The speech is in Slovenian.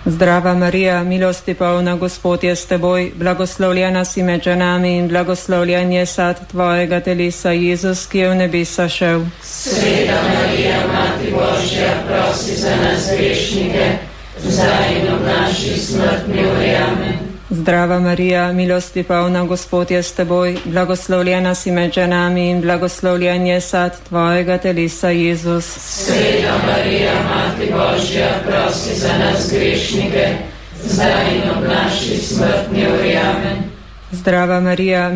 Zdrava Marija, milosti polna, Gospod je s teboj, blagoslovljena si med ženami in blagoslovljen je sad tvojega telesa, Jezus, ki je v nebesa šel. Sveta Marija, Mati Božja, prosi za nas grešnike, zdaj in ob naši smrtni uri. Amen. Zdrava Marija, milosti polna, Gospod je s teboj, blagoslovljena si med ženami in blagoslovljen je sad tvojega telesa, Jezus. Sveta Marija, Mati Božja, prosi za nas grešnike, zdaj in ob naši smrtni uri. Amen. Zdrava Marija,